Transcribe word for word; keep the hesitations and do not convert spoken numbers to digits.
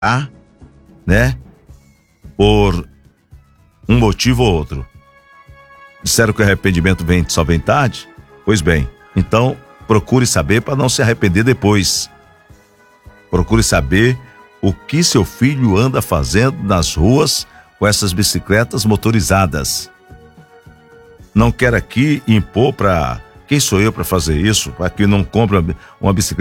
ah, né? Por um motivo ou outro. Disseram que o arrependimento vem, só vem tarde? Pois bem, então procure saber para não se arrepender depois. Procure saber o que seu filho anda fazendo nas ruas com essas bicicletas motorizadas. Não quero aqui impor para quem sou eu para fazer isso, para que não compre uma bicicleta